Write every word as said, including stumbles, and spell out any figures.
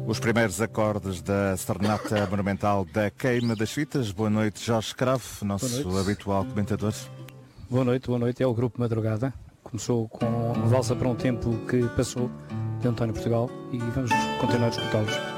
Os primeiros acordes da Serenata Monumental da Queima das Fitas. Boa noite, Jorge Cravo, nosso habitual comentador. Boa noite, boa noite. É o Grupo Madrugada. Começou com Valsa para um Tempo que Passou, de António Portugal, e vamos continuar a escutá-los.